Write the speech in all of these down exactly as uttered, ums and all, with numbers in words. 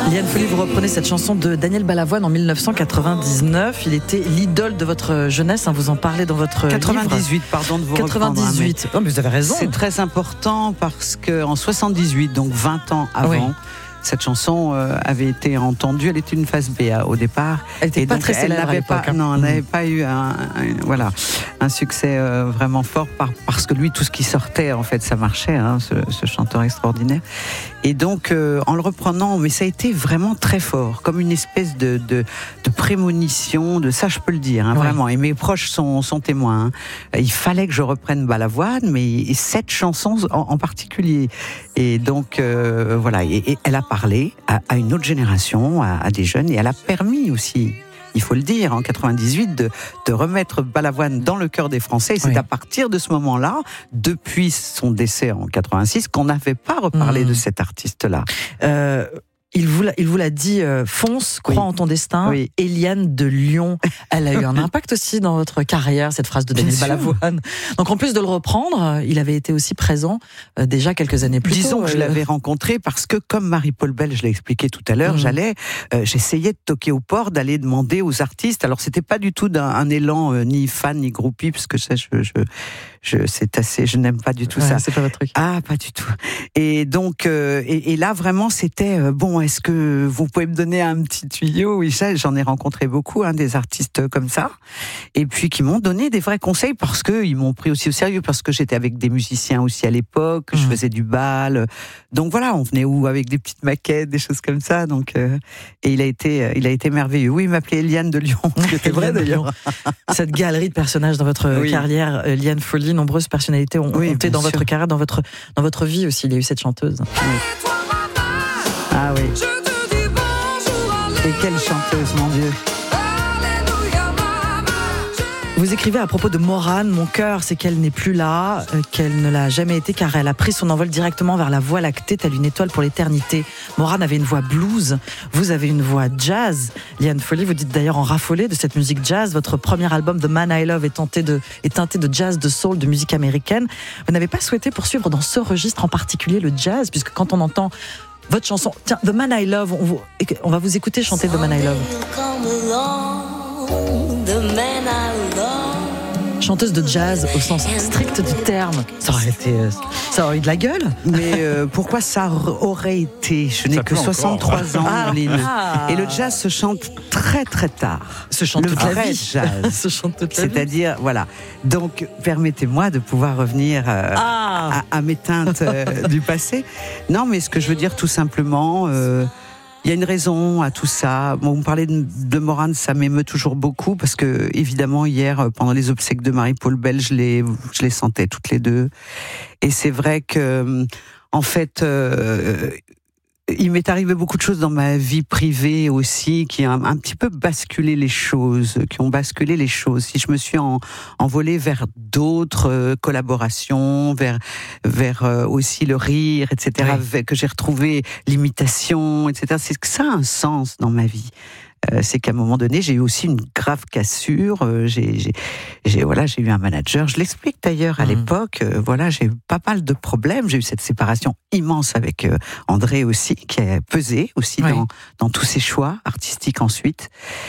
Liane Folly, vous reprenez cette chanson de Daniel Balavoine en mille neuf cent quatre-vingt-dix-neuf. Il était l'idole de votre jeunesse, hein, vous en parlez dans votre quatre-vingt-dix-huit, livre. pardon de vous quatre-vingt-dix-huit. reprendre. Oh, mais vous avez raison. C'est très important parce qu'en soixante-dix-huit, donc vingt ans avant, oui. Cette chanson euh, avait été entendue, elle était une phase B A au départ. Elle n'était pas donc, très célèbre à l'époque. Pas, hein. Non, elle mmh. n'avait pas eu un, un, voilà, un succès euh, vraiment fort par, parce que lui, tout ce qui sortait, en fait, ça marchait, hein, ce, ce chanteur extraordinaire. Et donc, euh, en le reprenant, mais ça a été vraiment très fort, comme une espèce de, de, de prémonition, de ça, je peux le dire, hein, oui. vraiment. Et mes proches sont, sont témoins. Hein. Il fallait que je reprenne Balavoine, mais cette chanson en, en particulier. Et donc, euh, voilà, et, et elle a parlé à, à une autre génération, à, à des jeunes, et elle a permis aussi, il faut le dire, en quatre-vingt-dix-huit, de, de remettre Balavoine dans le cœur des Français. Et c'est oui. à partir de ce moment-là, depuis son décès en quatre-vingt-six, qu'on n'avait pas reparlé mmh. de cet artiste-là. Euh... Il vous, l'a, il vous l'a dit, euh, fonce, crois oui. en ton destin. Oui. Eliane de Lyon, elle a eu un impact aussi dans votre carrière, cette phrase de Daniel Balavoine. Donc en plus de le reprendre, il avait été aussi présent euh, déjà quelques années plus Disons tôt. Disons que euh... je l'avais rencontré parce que, comme Marie-Paul Bell, je l'ai expliqué tout à l'heure, mmh. j'allais, euh, j'essayais de toquer aux portes, d'aller demander aux artistes. Alors c'était pas du tout d'un un élan euh, ni fan ni groupie, parce que ça, je, je, je c'est assez, je n'aime pas du tout ouais, ça. C'est pas votre truc. Ah, pas du tout. Et donc, euh, et, et là vraiment, c'était euh, bon. Est-ce que vous pouvez me donner un petit tuyau? Oui, ça, j'en ai rencontré beaucoup, hein, des artistes comme ça, et puis qui m'ont donné des vrais conseils parce que ils m'ont pris aussi au sérieux, parce que j'étais avec des musiciens aussi à l'époque, mmh. je faisais du bal, donc voilà, on venait où avec des petites maquettes, des choses comme ça, donc euh, et il a été, il a été merveilleux. Oui, il m'appelait Eliane de Lyon, c'était vrai d'ailleurs. Cette galerie de personnages dans votre oui. carrière, Liane Folly, nombreuses personnalités ont oui, compté dans sûr. votre carrière, dans votre dans votre vie aussi. Il y a eu cette chanteuse. Oui. Ah oui. Et quelle chanteuse, mon Dieu. Vous écrivez à propos de Morane, mon cœur, c'est qu'elle n'est plus là, euh, qu'elle ne l'a jamais été, car elle a pris son envol directement vers la voie lactée, telle une étoile pour l'éternité. Morane avait une voix blues, vous avez une voix jazz. Liane Folly, vous dites d'ailleurs en raffoler de cette musique jazz. Votre premier album, The Man I Love, est teinté de, est teinté de jazz, de soul, de musique américaine. Vous n'avez pas souhaité poursuivre dans ce registre en particulier le jazz, puisque quand on entend votre chanson, tiens, The Man I Love, on, vous, on va vous écouter chanter The Man I Love. Chanteuse de jazz au sens strict du terme, ça aurait été, ça aurait eu de la gueule. Mais euh, pourquoi ça aurait été? Je n'ai que soixante-trois ans, ah, ah. Et le jazz se chante très très tard. Se chante le toute vrai la vie. Jazz. se chante toute la vie. C'est-à-dire, voilà. Donc, permettez-moi de pouvoir revenir euh, ah. à, à mes teintes euh, du passé. Non, mais ce que je veux dire tout simplement. Euh, Il y a une raison à tout ça. Bon, vous me parlez de, de Morane, ça m'émeut toujours beaucoup parce que, évidemment, hier, pendant les obsèques de Marie-Paul Bell, je les, je les sentais toutes les deux. Et c'est vrai que, en fait, euh, il m'est arrivé beaucoup de choses dans ma vie privée aussi qui ont un petit peu basculé les choses, qui ont basculé les choses. Si je me suis en, envolée vers d'autres euh, collaborations, vers vers euh, aussi le rire, et cetera, oui. que j'ai retrouvé l'imitation, et cetera. C'est que ça a un sens dans ma vie. Euh, c'est qu'à un moment donné, j'ai eu aussi une grave cassure. Euh, j'ai, j'ai, j'ai, voilà, j'ai eu un manager. Je l'explique d'ailleurs à mmh. l'époque. Euh, voilà, j'ai eu pas mal de problèmes. J'ai eu cette séparation immense avec euh, André aussi, qui a pesé aussi oui. dans, dans tous ses choix artistiques ensuite.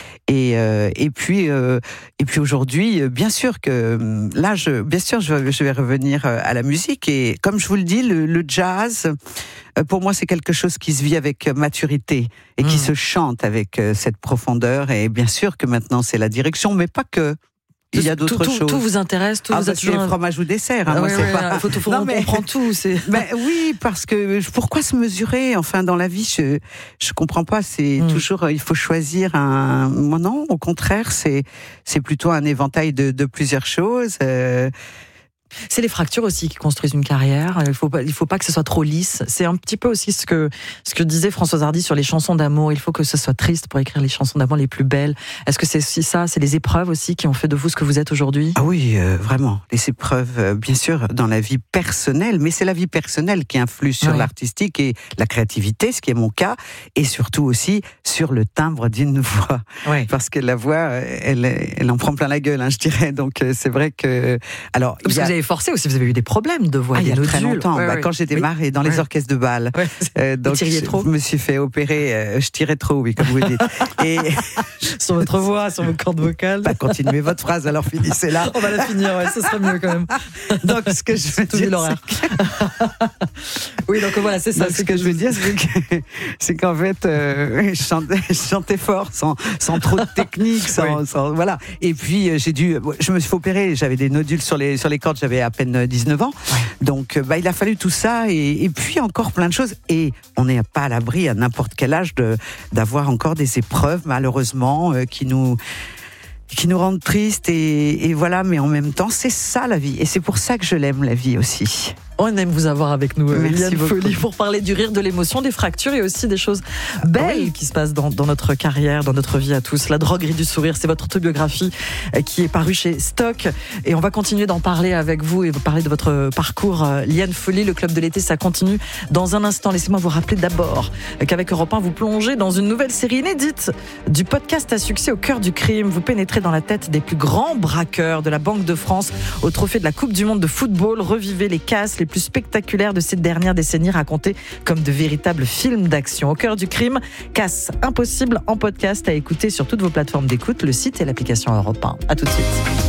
Et euh, et puis euh, et puis aujourd'hui, bien sûr que là, je bien sûr, je, je vais revenir à la musique et comme je vous le dis, le, le jazz. Pour moi, c'est quelque chose qui se vit avec maturité et qui mmh. se chante avec cette profondeur. Et bien sûr que maintenant, c'est la direction, mais pas que. Il y a d'autres tout, tout, choses. Tout vous intéresse, tout ah vous bah, a toujours... c'est fromage ou dessert. Hein, ah moi, oui, c'est oui, pas... faut, faut, non, mais... on prend tout. C'est... Ben, oui, parce que pourquoi se mesurer? Enfin, dans la vie, je je comprends pas. C'est mmh. toujours, il faut choisir un. Moi, non, au contraire, c'est c'est plutôt un éventail de, de plusieurs choses. Euh... C'est les fractures aussi qui construisent une carrière. Il faut pas, il faut pas que ce soit trop lisse. C'est un petit peu aussi ce que, ce que disait Françoise Hardy sur les chansons d'amour. Il faut que ce soit triste pour écrire les chansons d'amour les plus belles. Est-ce que c'est aussi ça? C'est les épreuves aussi qui ont fait de vous ce que vous êtes aujourd'hui? Ah oui, euh, vraiment. Les épreuves, euh, bien sûr, dans la vie personnelle, mais c'est la vie personnelle qui influe sur oui. l'artistique et la créativité, ce qui est mon cas, et surtout aussi sur le timbre d'une voix. Oui. Parce que la voix, elle, elle en prend plein la gueule, hein, je dirais. Donc c'est vrai que, alors, parce que vous avez forcé aussi, vous avez eu des problèmes de voix. Ah, il y a très longtemps, ouais, bah, ouais. quand j'ai démarré oui. dans les ouais. orchestres de bal. Ouais. Euh, donc, je, trop. je me suis fait opérer, euh, je tirais trop, oui, comme vous dites. Et... sur votre voix, sur vos cordes vocales. Bah, continuez votre phrase, alors finissez là. On va la finir, ouais, ce serait mieux quand même. Donc, ce que je veux dire, l'horaire. Que... oui, donc voilà, c'est ça. Donc, ce que, que je veux dire, c'est, que, c'est qu'en fait, euh, je, chantais, je chantais fort, sans, sans trop de technique, sans, oui. sans, voilà. Et puis, euh, j'ai dû, je me suis fait opérer, j'avais des nodules sur les, sur les cordes, j'avais à peine dix-neuf ans. Ouais. Donc, bah, il a fallu tout ça et, et puis encore plein de choses. Et on n'est pas à l'abri à n'importe quel âge de, d'avoir encore des épreuves, malheureusement, euh, qui nous, qui nous rendent tristes et, et voilà. Mais en même temps, c'est ça la vie. Et c'est pour ça que je l'aime, la vie aussi. On aime vous avoir avec nous, Liane Folly, pour parler du rire, de l'émotion, des fractures et aussi des choses belles oui. qui se passent dans, dans notre carrière, dans notre vie à tous. La droguerie du sourire, c'est votre autobiographie qui est parue chez Stock. Et on va continuer d'en parler avec vous et vous parler de votre parcours. Liane Folly, le Club de l'été, ça continue dans un instant. Laissez-moi vous rappeler d'abord qu'avec Europe un, vous plongez dans une nouvelle série inédite du podcast à succès Au cœur du crime. Vous pénétrez dans la tête des plus grands braqueurs de la Banque de France au trophée de la Coupe du Monde de football. Revivez les casses les plus spectaculaires de ces dernières décennies racontés comme de véritables films d'action. Au cœur du crime, casse impossible en podcast à écouter sur toutes vos plateformes d'écoute, le site et l'application Europe un. À tout de suite.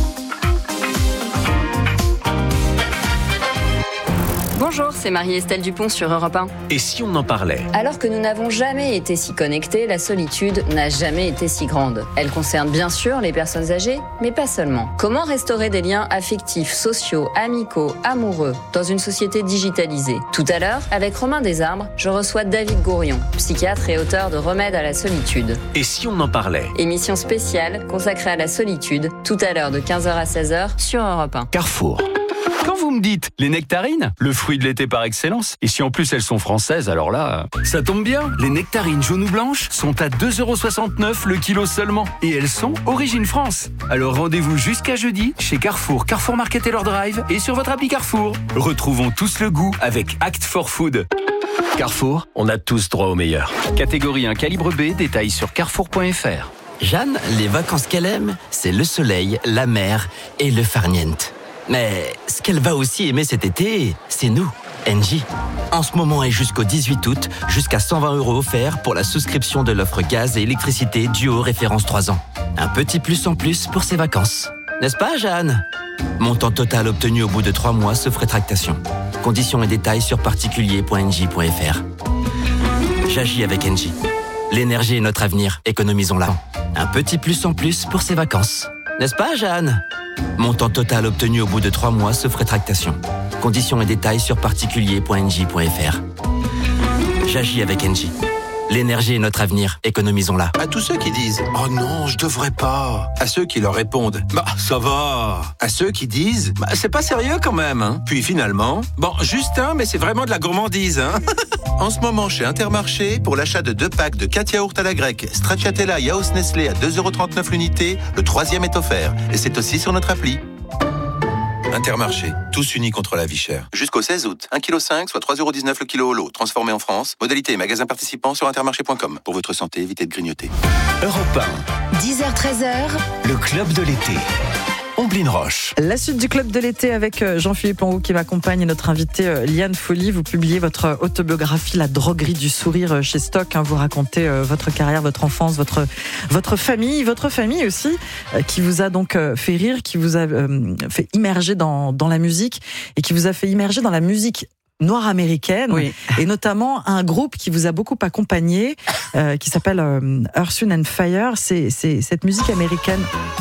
Bonjour, c'est Marie-Estelle Dupont sur Europe un. Et si on en parlait ? Alors que nous n'avons jamais été si connectés, la solitude n'a jamais été si grande. Elle concerne bien sûr les personnes âgées, mais pas seulement. Comment restaurer des liens affectifs, sociaux, amicaux, amoureux dans une société digitalisée ? Tout à l'heure, avec Romain Desarbres, je reçois David Gourion, psychiatre et auteur de Remède à la solitude. Et si on en parlait ? Émission spéciale consacrée à la solitude, tout à l'heure de quinze heures à seize heures sur Europe un. Carrefour. Quand vous me dites les nectarines, le fruit de l'été par excellence, et si en plus elles sont françaises, alors là, ça tombe bien. Les nectarines jaunes ou blanches sont à deux euros soixante-neuf le kilo seulement, et elles sont origine France. Alors rendez-vous jusqu'à jeudi chez Carrefour, Carrefour Market et leur drive, et sur votre appli Carrefour. Retrouvons tous le goût avec Act for Food. Carrefour, on a tous droit au meilleur. Catégorie un calibre B, détails sur carrefour point f r. Jeanne, les vacances qu'elle aime, c'est le soleil, la mer et le farniente. Mais ce qu'elle va aussi aimer cet été, c'est nous, Engie. En ce moment et jusqu'au dix-huit août, jusqu'à cent vingt euros offerts pour la souscription de l'offre gaz et électricité Duo référence trois ans. Un petit plus en plus pour ses vacances. N'est-ce pas, Jeanne ? Montant total obtenu au bout de trois mois sauf rétractation. Conditions et détails sur particulier point engie point f r. J'agis avec Engie. L'énergie est notre avenir, économisons-la. Un petit plus en plus pour ses vacances. N'est-ce pas, Jeanne ? Montant total obtenu au bout de trois mois sauf rétractation. Conditions et détails sur particulier point engie point f r. J'agis avec Engie. L'énergie est notre avenir, économisons-la. À tous ceux qui disent « Oh non, je devrais pas », à ceux qui leur répondent « Bah, ça va », à ceux qui disent « Bah, c'est pas sérieux quand même, hein ». Puis finalement, bon, juste un, mais c'est vraiment de la gourmandise, hein. En ce moment, chez Intermarché, pour l'achat de deux packs de quatre yaourts à la grecque, Stracciatella Yaourt Nestlé à deux euros trente-neuf l'unité, le troisième est offert. Et c'est aussi sur notre appli. Intermarché, tous unis contre la vie chère. Jusqu'au seize août, un virgule cinq kilos, soit trois euros dix-neuf le kilo au lot, transformé en France. Modalité et magasin participant sur intermarché point com. Pour votre santé, évitez de grignoter. Europe un. dix heures treize heures. Le club de l'été. Omblin Roche. La suite du club de l'été avec Jean-Philippe Longoud qui m'accompagne et notre invité Liane Folly. Vous publiez votre autobiographie La droguerie du sourire chez Stock. Vous racontez votre carrière, votre enfance, votre, votre famille, votre famille aussi, qui vous a donc fait rire, qui vous a fait immerger dans, dans la musique et qui vous a fait immerger dans la musique noire américaine, oui. Et notamment un groupe qui vous a beaucoup accompagné, euh, qui s'appelle euh, Earth, Wind and Fire. C'est, c'est cette musique américaine.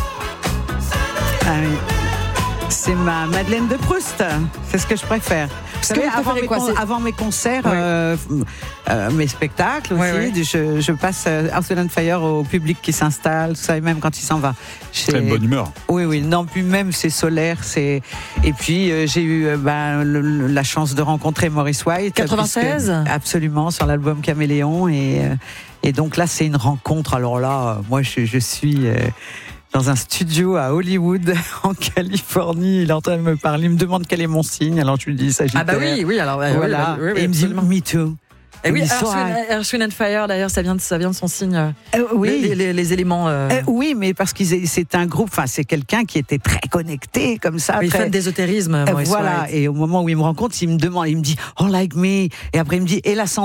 Ah oui. C'est ma Madeleine de Proust. C'est ce que je préfère. Vous savez, avant, mes quoi, con- avant mes concerts, oui. euh, euh, mes spectacles aussi, oui, oui. Je, je passe Earth, Wind and Fire au public qui s'installe, tout ça, et même quand il s'en va. Chez... C'est une bonne humeur. Oui, oui. Non, puis même c'est solaire, c'est. Et puis euh, j'ai eu euh, ben, le, le, la chance de rencontrer Maurice White. quatre-vingt-seize puisque, absolument, sur l'album Caméléon, et euh, et donc là c'est une rencontre. Alors là, moi je, je suis. Euh, dans un studio à Hollywood, en Californie. Il est en train de me parler, il me demande quel est mon signe. Alors je lui dis Sagittaire. Ah bah oui, oui, alors voilà. Oui, oui, oui, et il me dit Me too. Et oui, Earth, Wind and Fire, d'ailleurs, ça vient de, ça vient de son signe. Euh, oui. Les, les, les éléments. Euh... Euh, oui, mais parce que c'est un groupe, enfin, c'est quelqu'un qui était très connecté, comme ça. Oui, très... fan d'ésotérisme. Euh, voilà. White. Et au moment où il me rencontre, il me demande, il me dit, oh, like me. Et après, il me dit, et la